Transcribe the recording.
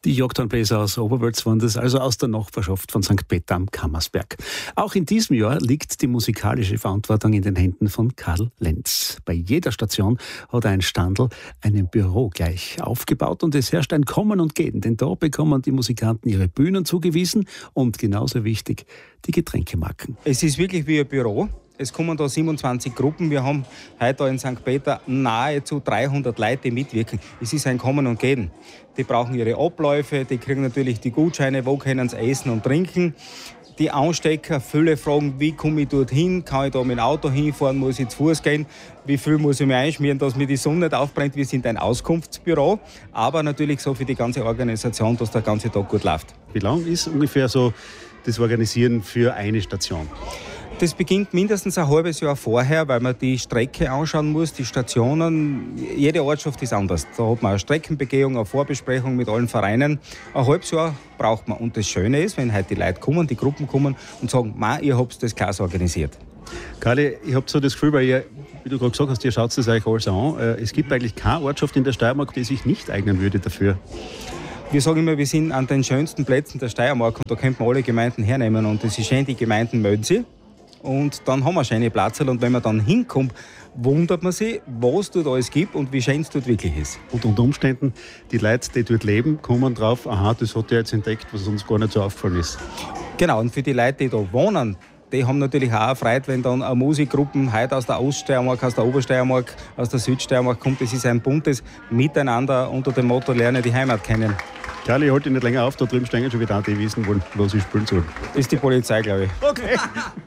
Die Jagdhornbläser aus Oberwölz waren das, also aus der Nachbarschaft von St. Peter am Kammersberg. Auch in diesem Jahr liegt die musikalische Verantwortung in den Händen von Karl Lenz. Bei jeder Station hat er ein Standl, ein Büro gleich aufgebaut und es herrscht ein Kommen und Gehen, denn da bekommen die Musikanten ihre Bühnen zugewiesen und genauso wichtig die Getränkemarken. Es ist wirklich wie ein Büro. Es kommen da 27 Gruppen. Wir haben heute in St. Peter nahezu 300 Leute, die mitwirken. Es ist ein Kommen und Gehen. Die brauchen ihre Abläufe, die kriegen natürlich die Gutscheine, wo können sie essen und trinken. Die Anstecker, viele fragen, wie komme ich dorthin? Kann ich da mit dem Auto hinfahren? Muss ich zu Fuß gehen? Wie viel muss ich mir einschmieren, dass mir die Sonne nicht aufbrennt? Wir sind ein Auskunftsbüro, aber natürlich so für die ganze Organisation, dass der ganze Tag gut läuft. Wie lang ist ungefähr so das Organisieren für eine Station? Das beginnt mindestens ein halbes Jahr vorher, weil man die Strecke anschauen muss, die Stationen. Jede Ortschaft ist anders. Da hat man eine Streckenbegehung, eine Vorbesprechung mit allen Vereinen. Ein halbes Jahr braucht man. Und das Schöne ist, wenn heute die Leute kommen, die Gruppen kommen und sagen, ihr habt das klasse organisiert. Karli, ich habe so das Gefühl, weil ihr, wie du gerade gesagt hast, ihr schaut es euch alles an. Es gibt eigentlich keine Ortschaft in der Steiermark, die sich nicht eignen würde dafür. Wir sagen immer, wir sind an den schönsten Plätzen der Steiermark und da könnten wir alle Gemeinden hernehmen. Und das ist schön, die Gemeinden melden sich. Und dann haben wir schöne Plätze und wenn man dann hinkommt, wundert man sich, was dort alles gibt und wie schön es dort wirklich ist. Und unter Umständen, die Leute, die dort leben, kommen drauf, aha, das hat er jetzt entdeckt, was uns gar nicht so aufgefallen ist. Genau, und für die Leute, die da wohnen, die haben natürlich auch eine Freude, wenn dann eine Musikgruppe heute aus der Oststeiermark, aus der Obersteiermark, aus der Südsteiermark kommt. Das ist ein buntes Miteinander unter dem Motto Lerne die Heimat kennen. Karli, ich halte dich nicht länger auf, da drüben stehen schon wieder die wissen wollen, was ich spielen soll. Das ist die Polizei, glaube ich. Okay.